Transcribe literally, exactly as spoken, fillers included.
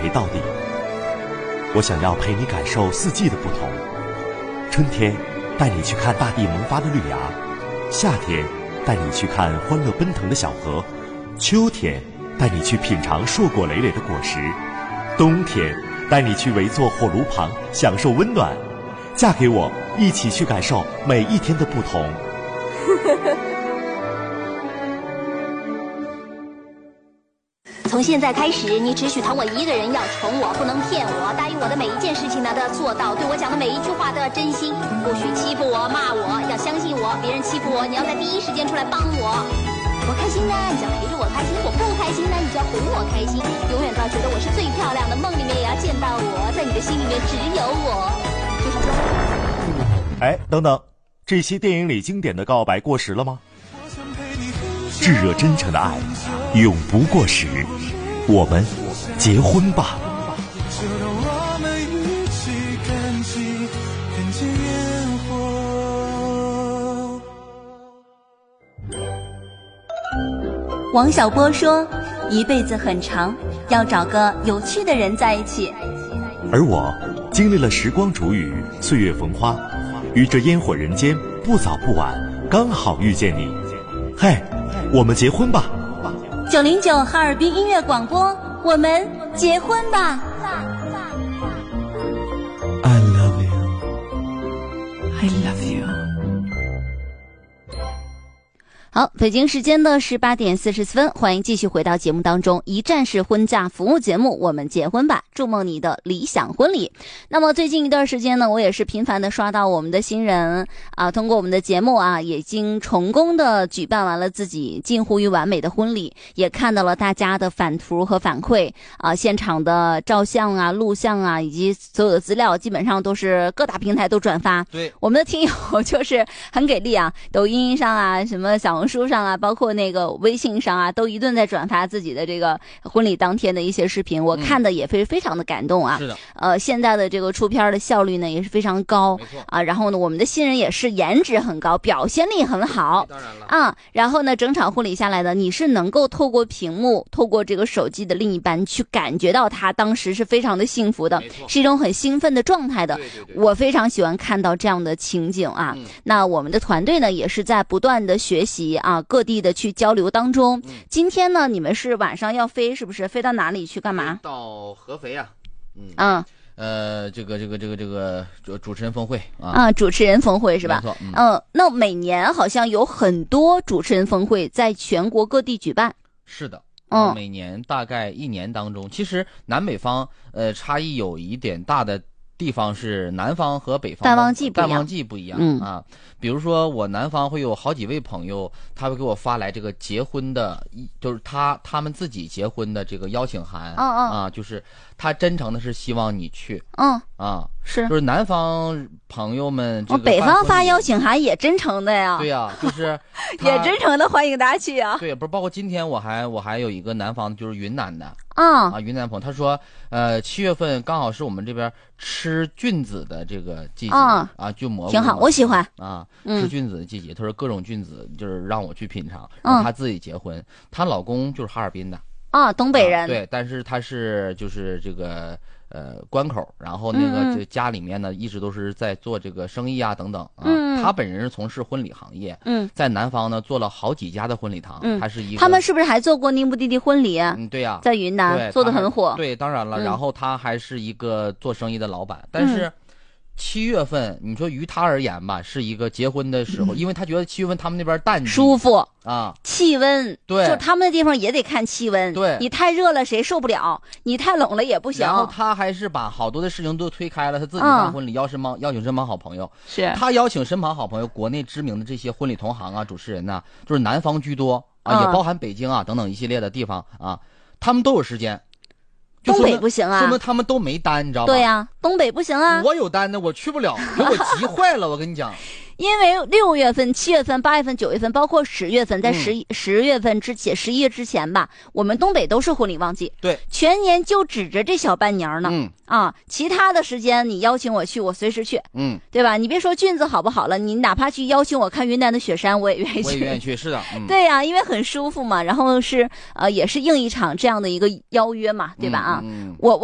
陪到底。我想要陪你感受四季的不同，春天带你去看大地萌发的绿芽，夏天带你去看欢乐奔腾的小河，秋天带你去品尝硕果累累的果实，冬天带你去围坐火炉旁享受温暖。嫁给我，一起去感受每一天的不同。 从现在开始，你只许疼我一个人，要宠我，不能骗我，答应我的每一件事情呢都要做到，对我讲的每一句话都要真心，不许欺负我骂我，要相信我，别人欺负我你要在第一时间出来帮我。我开心呢你就要陪着我开心，我不开心呢你就要哄我开心，永远都要觉得我是最漂亮的，梦里面也要见到我，在你的心里面只有我，就是说。 哎，等等，这些电影里经典的告白过时了吗？炙热真诚的爱永不过时，我们结婚吧。 王小波说，一辈子很长，要找个有趣的人在一起。 而我经历了时光煮雨，岁月逢花，于这烟火人间，不早不晚，刚好遇见你。嘿，我们结婚吧。 九零九哈尔滨音乐广播，我们结婚吧。 I love you I love you。 好，北京时间的十八点四十四分，欢迎继续回到节目当中，一站式婚嫁服务节目，我们结婚吧，筑梦你的理想婚礼。那么最近一段时间呢，我也是频繁的刷到我们的新人啊，通过我们的节目啊，已经成功的举办完了自己近乎于完美的婚礼，也看到了大家的反图和反馈啊，现场的照相啊、录像啊，以及所有的资料，基本上都是各大平台都转发。 对， 我们的听友就是很给力啊，抖音上啊，什么小红书上啊，包括那个微信上啊，都一顿在转发自己的这个婚礼当天的一些视频，我看的也非非常的感动啊。 是的， 呃，现在的这个出片的效率呢也是非常高， 没错啊。然后呢，我们的新人也是颜值很高，表现力很好， 当然了啊。然后呢，整场婚礼下来的，你是能够透过屏幕，透过这个手机的另一半去感觉到他当时是非常的幸福的，是一种很兴奋的状态的。 对对对， 我非常喜欢看到这样的情景啊。 嗯、 那我们的团队呢也是在不断的学习啊，各地的去交流当中。 嗯、 今天呢，你们是晚上要飞，是不是？飞到哪里去干嘛？ 到合肥啊。嗯。 嗯。 呃，这个这个这个这个主主持人峰会啊， 啊，主持人峰会是吧？ 没错。嗯、 呃，那每年好像有很多主持人峰会在全国各地举办。 是的。 嗯， 每年大概一年当中，其实南北方呃差异有一点大的地方是南方和北方淡旺季不一样， 淡旺季不一样、 嗯、 啊。比如说我南方会有好几位朋友，他会给我发来这个结婚的，就是他他们自己结婚的这个邀请函。 嗯嗯啊，就是他真诚的是希望你去。 嗯啊， 是， 就是南方朋友们这个， 我北方发邀请函也真诚的呀。 对呀、啊，就是也真诚的欢迎大家去啊。 对，不是，包括今天我还我还有一个南方，就是云南的。 啊啊，云南朋友他说，呃，七月份刚好是我们这边吃菌子的这个季节、 啊， 啊，菌蘑菇挺好，我喜欢啊， 嗯、 吃菌子的季节。他说各种菌子就是让我去品尝，然后他自己结婚，她、嗯、老公就是哈尔滨的啊，东北人、 啊，对，但是他是就是这个呃关口，然后那个这家里面呢、嗯、一直都是在做这个生意啊等等啊， 嗯， 他本人是从事婚礼行业， 嗯， 在南方呢做了好几家的婚礼堂， 嗯， 他是一个， 他们是不是还做过宁布弟弟婚礼？ 嗯，对呀、啊， 在云南做的很火， 对，当然了、嗯，然后他还是一个做生意的老板，但是。嗯七月份，你说于他而言吧，是一个结婚的时候，嗯、因为他觉得七月份他们那边淡季舒服啊， 气温对， 就他们那地方也得看气温， 对， 你太热了谁受不了，你太冷了也不行。 然后他还是把好多的事情都推开了，他自己办婚礼，邀身旁邀请身旁好朋友， 是他邀请身旁好朋友，国内知名的这些婚礼同行啊、主持人呐、啊，就是南方居多啊、 嗯， 也包含北京啊等等一系列的地方啊，他们都有时间。 东北不行啊， 说明他们都没单，你知道吧？ 对呀、啊，东北不行啊。 我有单的，我去不了，给我急坏了。我跟你讲， 因为六月份、七月份、八月份、九月份，包括十月份，在十十、嗯、月份之前、十一月之前吧，我们东北都是婚礼旺季。 对， 全年就指着这小半年呢。 嗯啊，其他的时间你邀请我去，我随时去。 嗯， 对吧？你别说菌子好不好了，你哪怕去邀请我看云南的雪山，我也愿意去。 我也愿意去，是的。嗯、 对呀、啊，因为很舒服嘛，然后是呃，也是应一场这样的一个邀约嘛，对吧？啊， 嗯嗯、 我